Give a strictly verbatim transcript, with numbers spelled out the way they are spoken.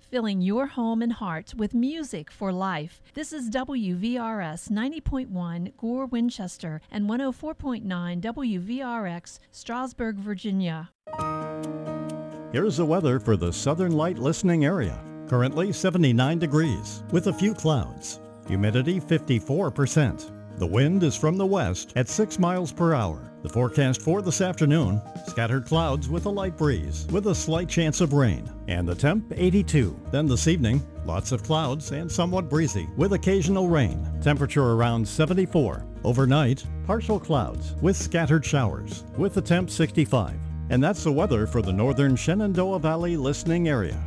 filling your home and heart with music for life. This is W V R S ninety point one Gore, Winchester, and one oh four point nine W V R X, Strasburg, Virginia. Here's the weather for the Southern Light listening area. Currently seventy-nine degrees with a few clouds. Humidity fifty-four percent. The wind is from the west at six miles per hour. The forecast for this afternoon, scattered clouds with a light breeze with a slight chance of rain. And the temp eighty-two. Then this evening, lots of clouds and somewhat breezy with occasional rain. Temperature around seventy-four. Overnight, partial clouds with scattered showers with the temp sixty-five. And that's the weather for the northern Shenandoah Valley listening area.